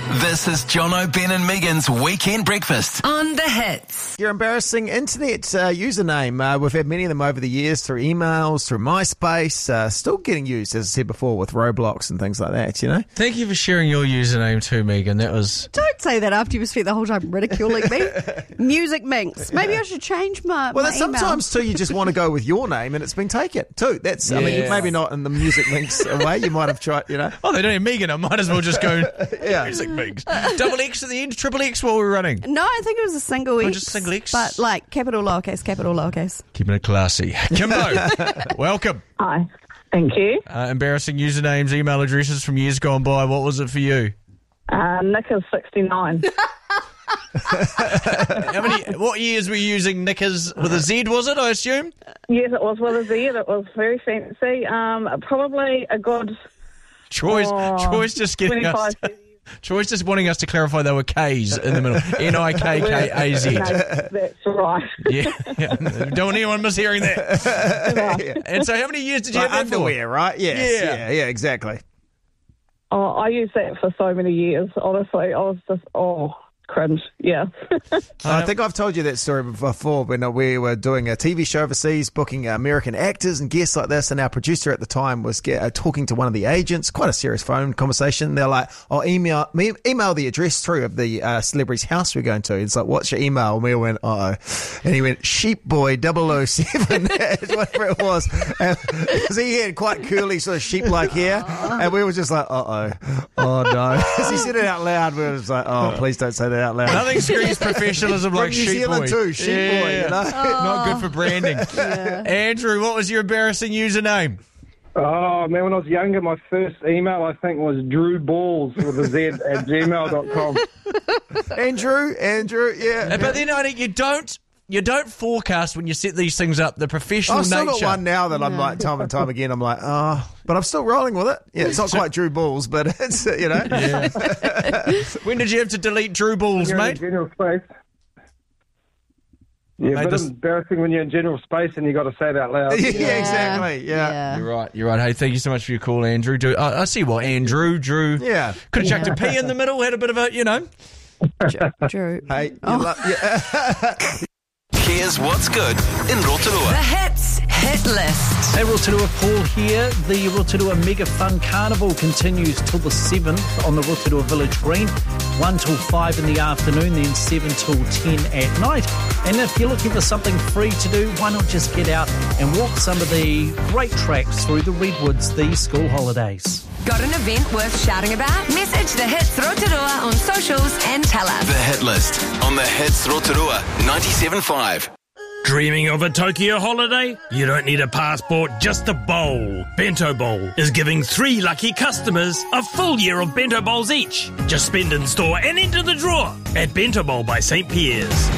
This is Jono, Ben and Megan's Weekend Breakfast on The Hits. Your embarrassing internet username. We've had many of them over the years through emails, through MySpace, still getting used, as I said before, with Roblox and things like that, you know? Thank you for sharing your username too, Megan. That was... Don't say that after you've spent the whole time ridiculing me. Music Minx. Maybe I should change my email. Sometimes, too, you just want to go with your name and it's been taken, too. That's, I mean, maybe not in the Music Minx way. You might have tried, you know? Oh, they don't have Megan. I might as well just go Music Minx. Double X at the end, triple X while we're running. No, I think it was a single X. Just single X? But like capital, lowercase, capital, lowercase. Keeping it classy. Kimbo, welcome. Hi. Thank you. Embarrassing usernames, email addresses from years gone by. What was it for you? Knickers69. What years were you using Knickers with a Z, was it, I assume? Yes, it was with a Z. It was very fancy. Probably a good... Troy's just getting us... Troy's just wanting us to clarify they were K's in the middle. Nikkaz. No, that's right. Yeah. Don't want anyone mishearing that. And so how many years did you have that underwear, for? right? Yes. Yeah, exactly. Oh, I used that for so many years, honestly. I was just, cringe, yeah. I think I've told you that story before when we were doing a TV show overseas, booking American actors and guests like this, and our producer at the time was talking to one of the agents, quite a serious phone conversation. They're like, I'll email the address through of the celebrity's house we're going to. It's like, what's your email? And we went, uh-oh. And he went, Sheepboy007, whatever it was. Because he had quite curly sort of sheep-like hair. And we were just like, uh-oh. Oh, no. As he said it out loud, we were just like, oh, please don't say that out loud. Nothing screams professionalism like New Sheep Zealand Boy. too, Sheep Boy, you know? Not good for branding. Andrew, what was your embarrassing username? Oh, man, when I was younger, my first email, I think, was drewballs with a Z at gmail.com. Andrew, yeah. But then I think you don't forecast when you set these things up, the professional nature. I've still got one now that I'm like, time and time again, I'm like, but I'm still rolling with it. Yeah, it's not quite Drew Balls, but it's, you know. Yeah. When did you have to delete Drew Balls, mate? In general space. Yeah, but embarrassing when you're in general space and you got to say it out loud. Yeah, exactly. Yeah. You're right. Hey, thank you so much for your call, Andrew. I see what Andrew, Drew. Yeah. Could have chucked a P in the middle, had a bit of a, you know. Drew. Hey, Here's what's good in Rotorua. The Hits Hit List. Hey Rotorua, Paul here. The Rotorua Mega Fun Carnival continues till the 7th on the Rotorua Village Green, 1 till 5 in the afternoon, then 7 till 10 at night. And if you're looking for something free to do, why not just get out and walk some of the great tracks through the Redwoods these school holidays. Got an event worth shouting about? Message The Hits Rotorua on socials and tell us. The Hit List on The Hits Rotorua 97.5. Dreaming of a Tokyo holiday? You don't need a passport, just a bowl. Bento Bowl is giving 3 lucky customers a full year of Bento Bowls each. Just spend in store and enter the draw at Bento Bowl by St. Pierre's.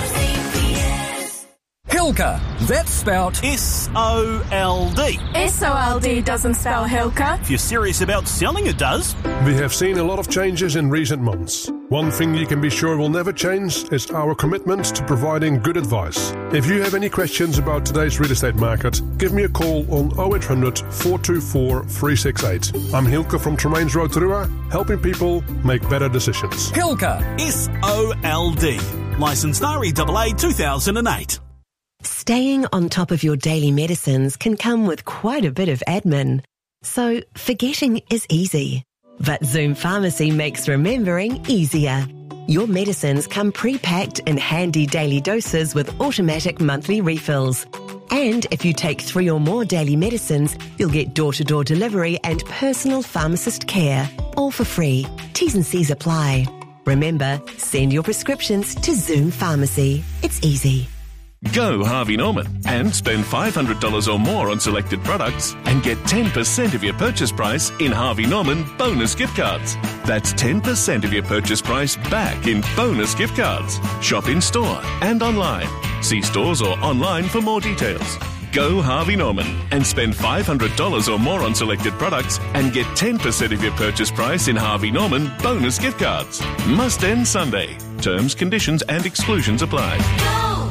Hilka, that's spelt S-O-L-D. S-O-L-D doesn't spell Hilka. If you're serious about selling, it does. We have seen a lot of changes in recent months. One thing you can be sure will never change is our commitment to providing good advice. If you have any questions about today's real estate market, give me a call on 0800 424 368. I'm Hilka from Tremaines Rotorua, helping people make better decisions. Hilka, S-O-L-D. Licensed REAA 2008. Staying on top of your daily medicines can come with quite a bit of admin. So forgetting is easy. But Zoom Pharmacy makes remembering easier. Your medicines come pre-packed in handy daily doses with automatic monthly refills. And if you take 3 or more daily medicines, you'll get door-to-door delivery and personal pharmacist care, all for free. T's and C's apply. Remember, send your prescriptions to Zoom Pharmacy. It's easy. Go Harvey Norman and spend $500 or more on selected products and get 10% of your purchase price in Harvey Norman bonus gift cards. That's 10% of your purchase price back in bonus gift cards. Shop in store and online. See stores or online for more details. Go Harvey Norman and spend $500 or more on selected products and get 10% of your purchase price in Harvey Norman bonus gift cards. Must end Sunday. Terms, conditions and exclusions apply.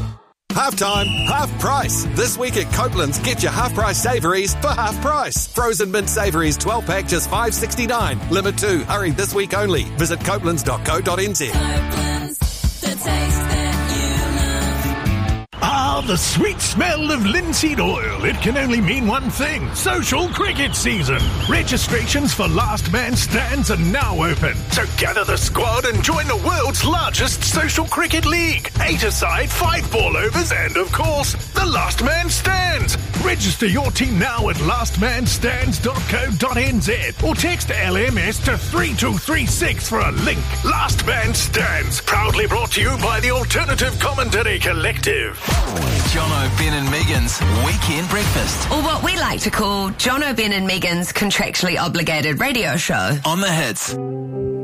Half time, half price. This week at Copeland's, get your half price savouries for half price. Frozen mint savouries 12 pack just $5.69. Limit 2. Hurry this week only. Visit copelands.co.nz. Copeland's, the taste that you love. Ah, the sweet smell of linseed oil. It can only mean one thing. Social cricket season. Registrations for Last Man Stands are now open. So gather the squad and join the world's largest social cricket league. 8-a-side, 5 ball overs, and of course, the Last Man Stands. Register your team now at lastmanstands.co.nz or text LMS to 3236 for a link. Last Man Stands. Proudly brought to you by the Alternative Commentary Collective. Jono, Ben and Megan's Weekend Breakfast. Or what we like to call Jono, Ben and Megan's contractually obligated radio show. On the Hits.